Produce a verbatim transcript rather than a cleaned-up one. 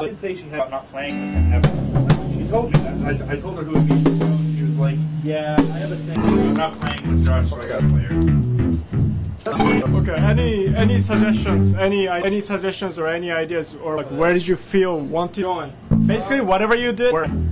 I didn't say she had not playing with him ever. She told me that. I, I told her who would be. She was like, "Yeah, I have a thing. I'm not playing with Josh like a player." Okay. Any any suggestions? Any any suggestions or any ideas or like where did you feel wanting going? Basically, whatever you did. Where